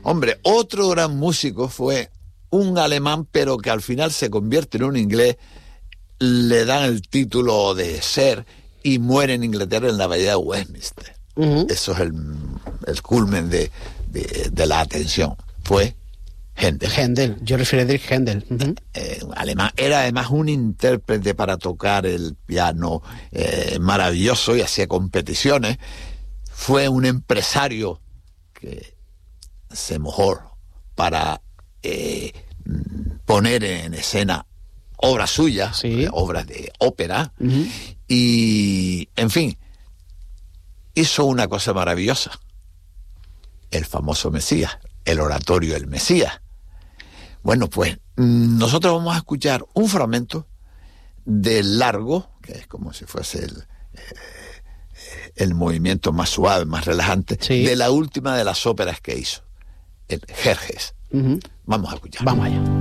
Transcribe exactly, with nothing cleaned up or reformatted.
Hombre, otro gran músico fue un alemán, pero que al final se convierte en un inglés, le dan el título de ser y muere en Inglaterra en la abadía de Westminster. Uh-huh. Eso es el, el culmen de, de, de la atención. Fue Händel. Händel, Georg Friedrich Händel. Uh-huh. Eh, alemán. Era además un intérprete para tocar el piano eh, maravilloso y hacía competiciones. Fue un empresario que se mojó para eh, poner en escena obras suyas, sí. eh, obras de ópera, uh-huh. y, en fin, hizo una cosa maravillosa. El famoso Mesías, el oratorio del Mesías. Bueno, pues nosotros vamos a escuchar un fragmento del largo, que es como si fuese el, eh, el movimiento más suave, más relajante, sí. de la última de las óperas que hizo, el Jerjes. Uh-huh. Vamos a escuchar. Vamos allá.